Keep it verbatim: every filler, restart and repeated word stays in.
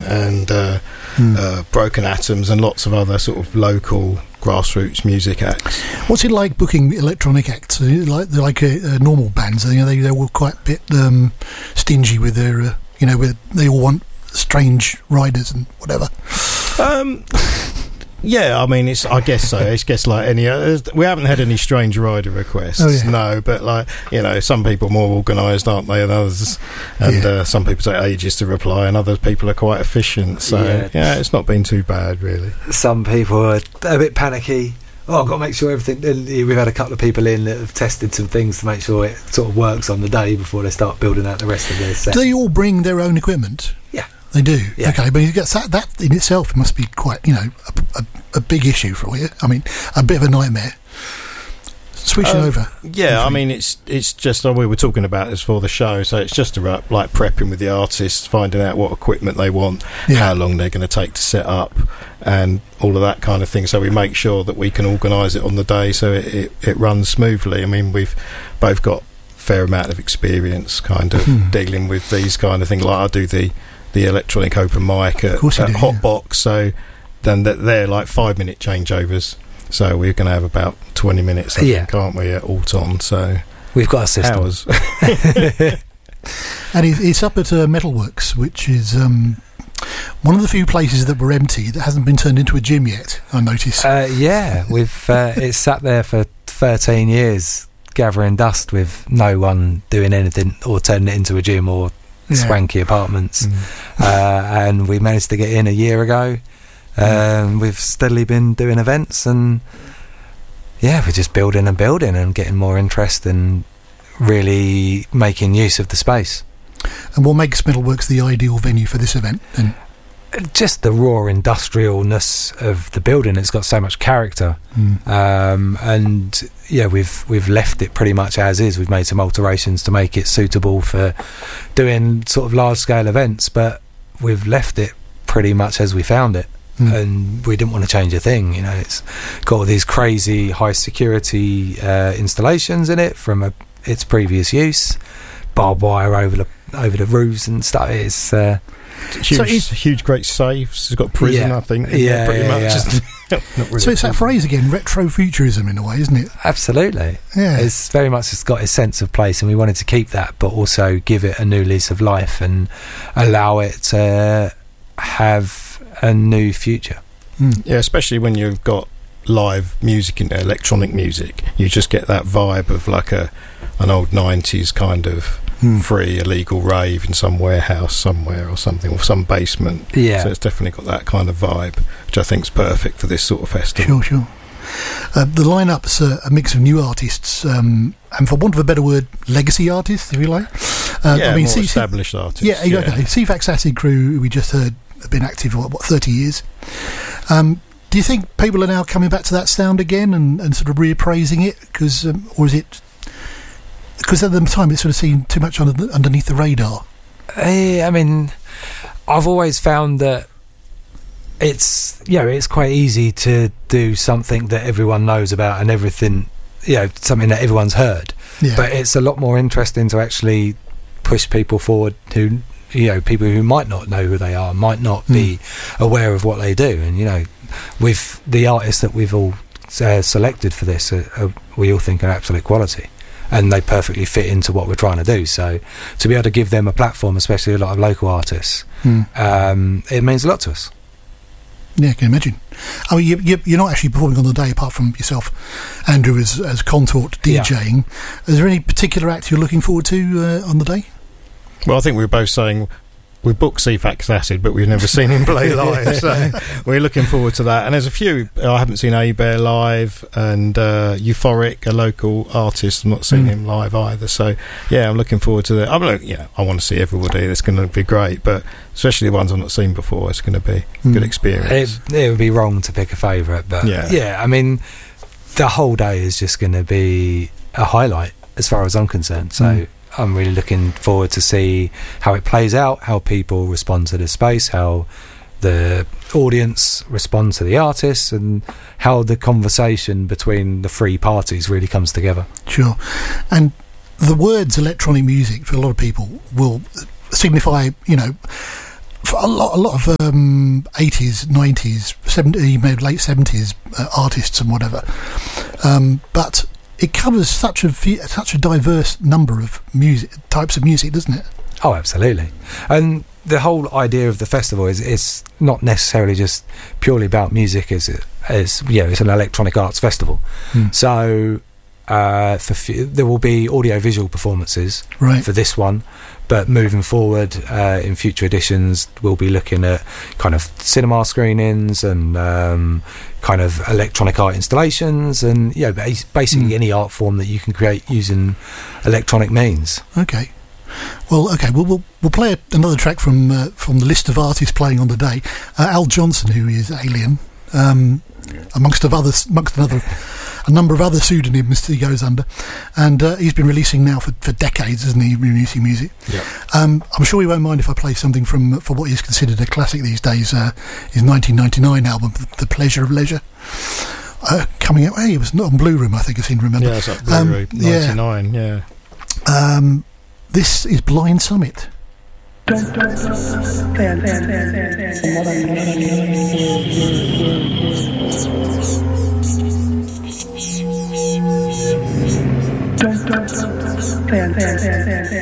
and uh, mm. uh, Broken Atoms and lots of other sort of local grassroots music acts. What's it like booking electronic acts? Like they're like uh, uh, normal bands, you know, they they were quite a bit um, stingy with their, uh, you know, with they all want strange riders and whatever. Um, yeah, I mean, it's. I guess so. It's guess like any. Uh, we haven't had any strange rider requests, oh, yeah. no. But like you know, some people are more organised, aren't they, than others? And yeah. uh, some people take ages to reply, and other people are quite efficient. So yeah. yeah, it's not been too bad, really. Some people are a bit panicky. Oh, I've got to make sure everything. We've had a couple of people in that have tested some things to make sure it sort of works on the day before they start building out the rest of their set. Do they all bring their own equipment? Yeah. They do? Yeah. Okay, but that, that in itself must be quite, you know, a, a, a big issue for you. I mean, a bit of a nightmare. Switching um, over. Yeah, I mean, it's it's just, oh, we were talking about this for the show, so it's just about, like, prepping with the artists, finding out what equipment they want, yeah. how long they're going to take to set up, and all of that kind of thing, so we make sure that we can organise it on the day so it, it, it runs smoothly. I mean, we've both got a fair amount of experience kind of hmm. dealing with these kind of things. Like, I do the the electronic open mic at, at do, Hotbox, yeah. so then they're like five minute changeovers, so we're going to have about twenty minutes, I yeah. think, aren't we, at Alton? So we've got a system. Hours. And it's up at uh, Metalworks, which is um, one of the few places that were empty that hasn't been turned into a gym yet, I noticed. Uh, yeah, we've uh, it's sat there for thirteen years gathering dust with no one doing anything or turning it into a gym or yeah. swanky apartments. Mm. Uh, and we managed to get in a year ago. Um, mm. We've steadily been doing events, and yeah, we're just building and building and getting more interest and really making use of the space. And what makes Metalworks the ideal venue for this event then? Just the raw industrialness of the building. It's got so much character. Mm. Um, and yeah, we've we've left it pretty much as is. We've made some alterations to make it suitable for doing sort of large scale events, but we've left it pretty much as we found it. Mm. And we didn't want to change a thing. You know, it's got all these crazy high security uh, installations in it from a, its previous use, barbed wire over the over the roofs and stuff. It's uh, huge, so it's, huge, great safes. It's got prison, yeah, I think. Yeah, pretty yeah, much. Yeah. Not really so it's that phrase again, retrofuturism in a way, isn't it? Absolutely. Yeah. It's very much, it's got a sense of place, and we wanted to keep that, but also give it a new lease of life and allow it to have a new future. Mm. Yeah, especially when you've got live music in there, electronic music. You just get that vibe of like a an old nineties kind of mm. free illegal rave in some warehouse somewhere or something, or some basement. Yeah. So it's definitely got that kind of vibe, which I think is perfect for this sort of festival. Sure, sure. Uh, the line-up's uh, a mix of new artists, um, and for want of a better word, legacy artists, if you like. Uh, yeah, I mean, more C- established artists. Yeah, yeah. okay. C FAX Acid Crew, who we just heard, have been active for, what, thirty years. Um, do you think people are now coming back to that sound again and, and sort of reappraising it? Because, um, or is it... Because at the time it sort of seemed too much under the, underneath the radar. Uh, I mean, I've always found that it's, you know, it's quite easy to do something that everyone knows about and everything, you know, something that everyone's heard. Yeah. But it's a lot more interesting to actually push people forward who, you know, people who might not know who they are, might not mm. be aware of what they do. And, you know, with the artists that we've all uh, selected for this, uh, uh, we all think are absolute quality. And they perfectly fit into what we're trying to do. So to be able to give them a platform, especially a lot of local artists, mm. um, it means a lot to us. Yeah, I can imagine. I mean, you, you, you're not actually performing on the day, apart from yourself, Andrew, as, as Contort DJing. Yeah. Is there any particular act you're looking forward to uh, on the day? Well, I think we were both saying we booked C FAX Acid, but we've never seen him play live, so we're looking forward to that. And there's a few. I haven't seen A-Bear live, and uh, Euphoric, a local artist. I've not seen mm. him live either. So yeah, I'm looking forward to that. I'm look, yeah, I want to see everybody. It's going to be great, but especially the ones I've not seen before, it's going to be a mm. good experience. It, it would be wrong to pick a favourite, but yeah. yeah, I mean, the whole day is just going to be a highlight as far as I'm concerned. So. Mm. I'm really looking forward to see how it plays out, how people respond to the space, how the audience respond to the artists, and how the conversation between the three parties really comes together. Sure. And the words electronic music, for a lot of people, will signify, you know, for a lot, a lot of um, eighties, nineties, seventies, maybe late seventies uh, artists and whatever. Um, but it covers such a fe- such a diverse number of music types of music, doesn't it? Oh, absolutely. And the whole idea of the festival is it's not necessarily just purely about music. As as yeah, it's an electronic arts festival. Mm. So uh, for f- there will be audio-visual performances right. for this one. But moving forward, uh, in future editions, we'll be looking at kind of cinema screenings and um, kind of electronic art installations, and yeah, basically mm. any art form that you can create using electronic means. Okay. Well, okay, we'll we'll, we'll play a, another track from uh, from the list of artists playing on the day. Uh, Al Johnson, who is Alien, um, amongst of others, amongst another. A number of other pseudonyms he goes under, and uh, he's been releasing now for, for decades, hasn't he? Releasing music. Yep. Um, I'm sure he won't mind if I play something from for what is considered a classic these days. Uh, his nineteen ninety-nine album, The Pleasure of Leisure, uh, coming out. Hey, it was not on Blue Room, I think I seem to remember. Yeah, it's like Blue Room, um, ninety-nine. Yeah. yeah. Um, this is Blind Summit.